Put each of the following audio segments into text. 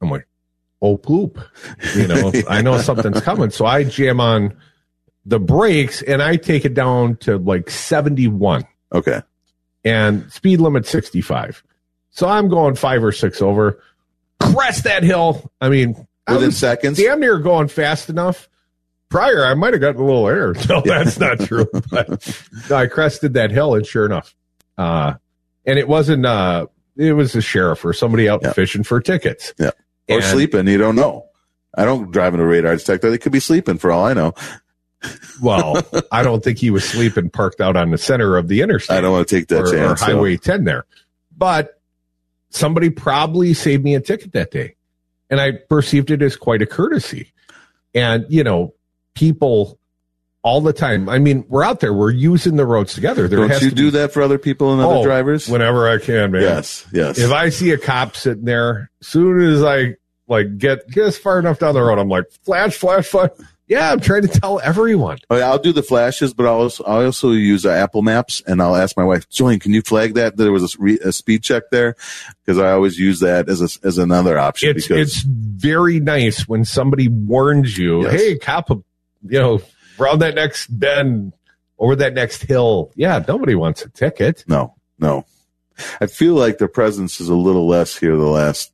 I'm like, oh, poop. I know something's coming. So I jam on the brakes and I take it down to like 71. Okay. And speed limit 65. So I'm going 5 or 6 over. Crest that hill. I mean, within seconds. Damn near going fast enough. Prior, I might have gotten a little air. No, that's not true. But no, I crested that hill, and sure enough, and it wasn't. It was a sheriff or somebody out fishing for tickets. Yeah, or sleeping. You don't know. I don't drive in a radar detector. They could be sleeping for all I know. Well, I don't think he was sleeping parked out on the center of the interstate. I don't want to take that chance. Or Highway 10 there. But somebody probably saved me a ticket that day. And I perceived it as quite a courtesy. And, people all the time. I mean, we're out there. We're using the roads together. Don't you do that for other people and other drivers? Whenever I can, man. Yes. If I see a cop sitting there, as soon as I get as far enough down the road, I'm like, flash, flash, flash. Yeah, I'm trying to tell everyone. Oh, yeah, I'll do the flashes, but I'll also use Apple Maps, and I'll ask my wife, Jolene, can you flag that there was a speed check there? Because I always use that as another option. It's very nice when somebody warns you, hey, cop, around that next bend, over that next hill. Yeah, nobody wants a ticket. No. I feel like their presence is a little less here the last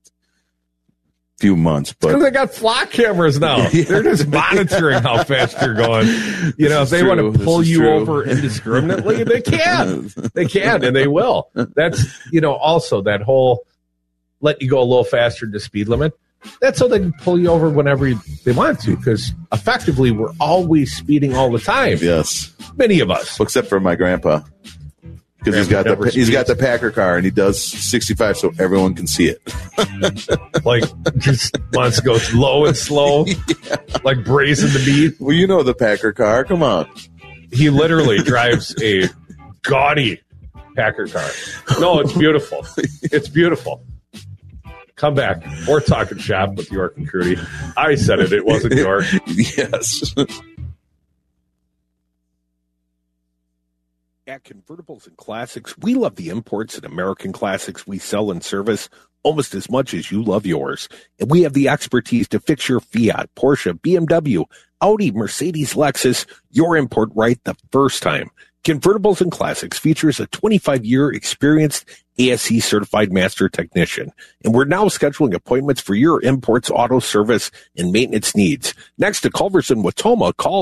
few months, but because they got flock cameras now. Yeah. They're just monitoring how fast you're going. If they want to pull you over indiscriminately, they can. They can, and they will. That's also that whole let you go a little faster than the speed limit. That's so they can pull you over whenever they want to, because effectively we're always speeding all the time. Yes, many of us, except for my grandpa. Because he's got the Packer car and he does 65 so everyone can see it. Like just wants to go low and slow, like brazen the beat. Well, the Packer car. Come on. He literally drives a gaudy Packer car. No, it's beautiful. It's beautiful. Come back. We're talking shop with York and Crudy. I said it. It wasn't York. Yes. At Convertibles and Classics, we love the imports and American classics we sell and service almost as much as you love yours. And we have the expertise to fix your Fiat, Porsche, BMW, Audi, Mercedes, Lexus, your import right the first time. Convertibles and Classics features a 25-year experienced ASE certified master technician, and we're now scheduling appointments for your imports, auto service, and maintenance needs. Next to Culver's in Watoma, call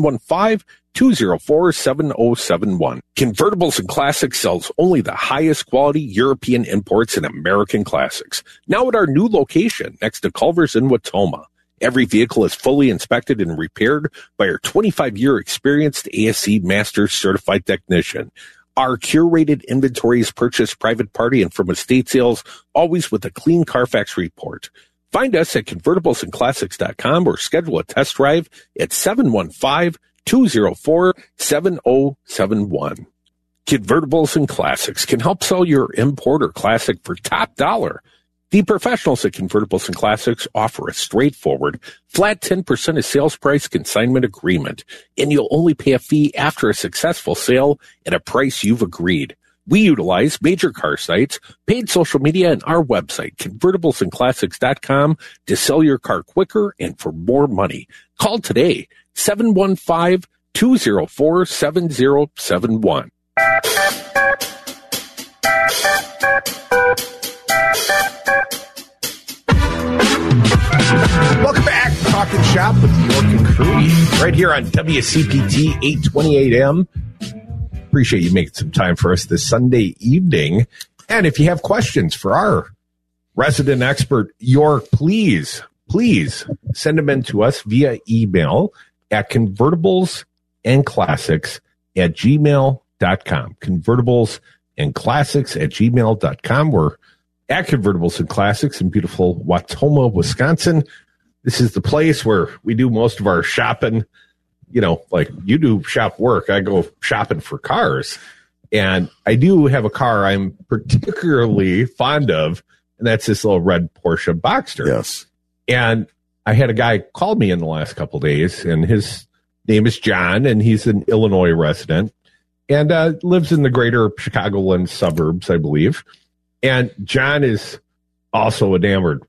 715-204-7071. Convertibles and Classics sells only the highest quality European imports and American classics. Now at our new location next to Culver's in Watoma. Every vehicle is fully inspected and repaired by our 25-year experienced ASE Master Certified Technician. Our curated inventory is purchased private party and from estate sales, always with a clean Carfax report. Find us at convertiblesandclassics.com or schedule a test drive at 715-204-7071. Convertibles and Classics can help sell your import or classic for top dollar. The professionals at Convertibles and Classics offer a straightforward, flat 10% of sales price consignment agreement, and you'll only pay a fee after a successful sale at a price you've agreed. We utilize major car sites, paid social media, and our website, convertiblesandclassics.com, to sell your car quicker and for more money. Call today, 715-204-7071. Welcome back to Talking Shop with York and Crudy, right here on WCPT 820 AM. Appreciate you making some time for us this Sunday evening. And if you have questions for our resident expert, York, please send them in to us via email at convertiblesandclassics@gmail.com. Convertiblesandclassics@gmail.com. We're at Convertibles and Classics in beautiful Watoma, Wisconsin. This is the place where we do most of our shopping. Like you do shop work, I go shopping for cars. And I do have a car I'm particularly fond of, and that's this little red Porsche Boxster. Yes. And I had a guy call me in the last couple of days, and his name is John, and he's an Illinois resident and lives in the greater Chicagoland suburbs, I believe. And John is also enamored